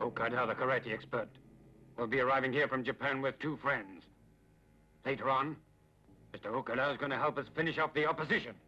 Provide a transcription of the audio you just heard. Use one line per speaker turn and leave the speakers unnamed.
Okada, the karate expert, will be arriving here from Japan with 2 friends. Later on, Mr. Okada is going to help us finish off the opposition.